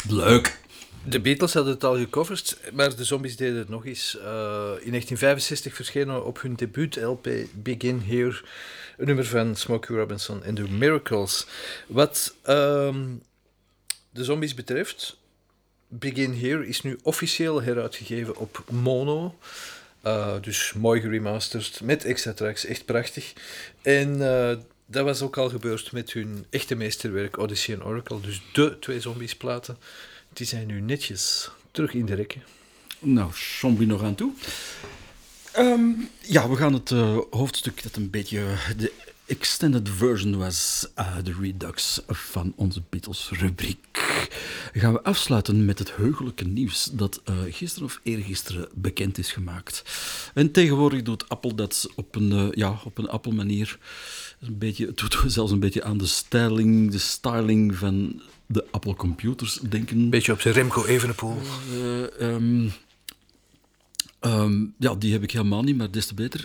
Leuk. De Beatles hadden het al gecoverd, maar de Zombies deden het nog eens. In 1965 verschenen op hun debuut-LP Begin Here een nummer van Smokey Robinson en The Miracles. Wat de Zombies betreft, Begin Here is nu officieel heruitgegeven op mono. Dus mooi geremasterd, met extra tracks, echt prachtig. En dat was ook al gebeurd met hun echte meesterwerk Odyssey en Oracle. Dus de 2 Zombies-platen, die zijn nu netjes terug in de rekken. Nou, zombie nog aan toe. Ja, we gaan het hoofdstuk dat een beetje de extended version was, de Redux van onze Beatles-rubriek, gaan we afsluiten met het heugelijke nieuws dat gisteren of eergisteren bekend is gemaakt. En tegenwoordig doet Apple dat op een Apple-manier. Het doet zelfs een beetje aan de styling van de Apple-computers denken. Een beetje op zijn Remco Evenepoel. Ja, die heb ik helemaal niet, maar des te beter.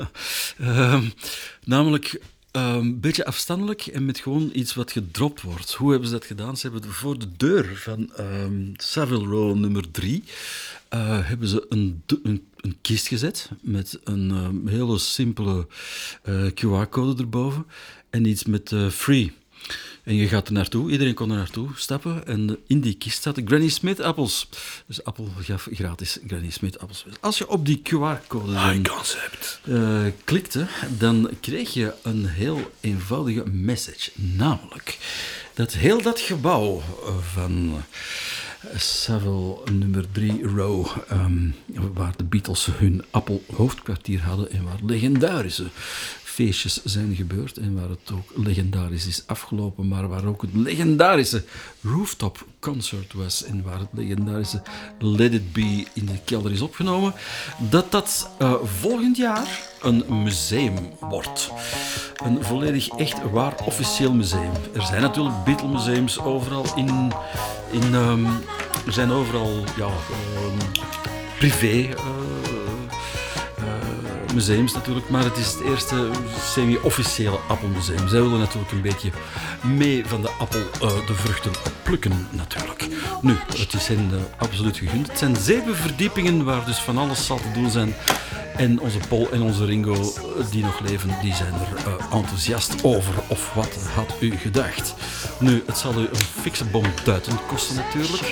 Namelijk een beetje afstandelijk en met gewoon iets wat gedropt wordt. Hoe hebben ze dat gedaan? Ze hebben voor de deur van Savile Row nummer 3 hebben ze een kist gezet met een hele simpele QR-code erboven en iets met free. En je gaat er naartoe, iedereen kon er naartoe stappen en in die kist zaten Granny Smith appels. Dus Apple gaf gratis Granny Smith appels. Als je op die QR-code klikte, dan kreeg je een heel eenvoudige message. Namelijk dat heel dat gebouw van Savile nummer 3 Row, waar de Beatles hun Apple hoofdkwartier hadden en waar legendarische feestjes zijn gebeurd en waar het ook legendarisch is afgelopen, maar waar ook het legendarische rooftop concert was en waar het legendarische Let It Be in de kelder is opgenomen, dat volgend jaar een museum wordt. Een volledig echt waar officieel museum. Er zijn natuurlijk Beatle-museums overal er zijn overal privé museums natuurlijk, maar het is het eerste semi-officiële Apple-museum. Zij willen natuurlijk een beetje mee van de appel de vruchten plukken natuurlijk. Nu, het is hen absoluut gegund. Het zijn 7 verdiepingen waar dus van alles zal te doen zijn. En onze Paul en onze Ringo, die nog leven, die zijn er enthousiast over. Of wat had u gedacht? Nu, het zal u een fikse bom duiten kosten natuurlijk.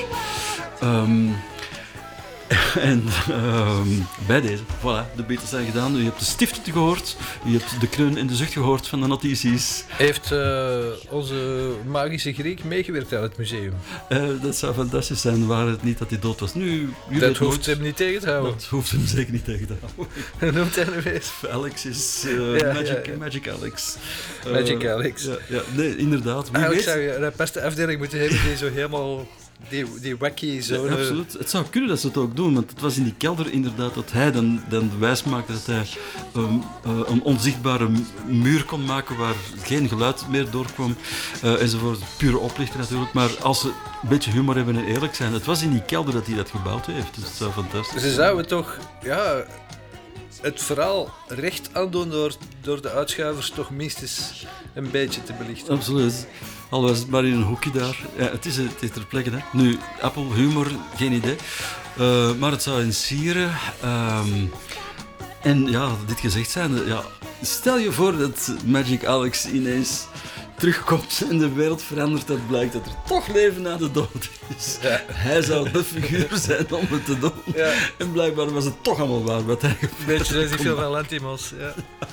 En bij deze, voilà, de Beatles zijn gedaan. U hebt de stift gehoord, u hebt de kreun en de zucht gehoord van de notities. Heeft onze magische Griek meegewerkt aan het museum? Dat zou fantastisch zijn, waar het niet dat hij dood was. Nu, dat hoeft hem niet tegen te houden. Dat hoeft hem zeker niet tegen te houden. Noemt hij nu eens? Alex is Magic Alex. Magic Alex. Ja, nee, inderdaad. Ik zou een aparte afdeling moeten hebben die zo helemaal... Die wacky zo. Ja, absoluut. Het zou kunnen dat ze het ook doen, want het was in die kelder inderdaad dat hij dan wijsmaakte dat hij een onzichtbare muur kon maken waar geen geluid meer doorkwam, enzovoort. Pure oplichter natuurlijk, maar als ze een beetje humor hebben en eerlijk zijn, het was in die kelder dat hij dat gebouwd heeft, dus het zou fantastisch zijn. Ze zouden toch, het verhaal recht aandoen door de uitschuivers toch minstens een beetje te belichten. Absoluut. Al was het maar in een hoekje daar. Ja, het is ter plekke. Hè. Nu, Apple humor, geen idee. Maar het zou in sieren. En ja, dit gezegd zijn, stel je voor dat Magic Alex ineens terugkomt en de wereld verandert, dat blijkt dat er toch leven na de dood is. Ja. Hij zou de figuur zijn om het te doen. Ja. En blijkbaar was het toch allemaal waar wat hij een beetje zoals die film van Lantimos. Ja.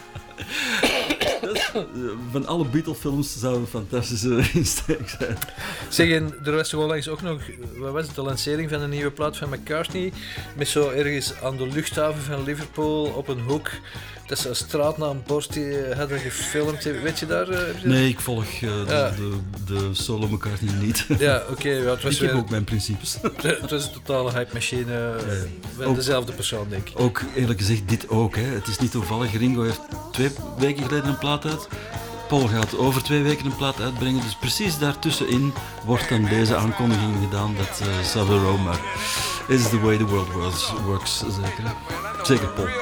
Van alle Beatle-films zou een fantastische insteek zijn. Zeg, en er was toch onlangs ook nog, wat was het, de lancering van een nieuwe plaat van McCartney, met zo ergens aan de luchthaven van Liverpool op een hoek, dat ze een straatnaambord hadden gefilmd. Weet je daar? Nee, ik volg de solo McCartney niet. Ja, oké. Het was ik heb ook mijn principes. Het was een totale hype-machine. Wel dezelfde persoon, denk ik. Ook eerlijk gezegd, dit ook. Hè. Het is niet toevallig. Ringo heeft 2 weken geleden een plaat uit. Paul gaat over 2 weken een plaat uitbrengen. Dus precies daartussenin wordt dan deze aankondiging gedaan dat Savile Row maar is the way the world works. Zeker, hè? Zeker, Paul.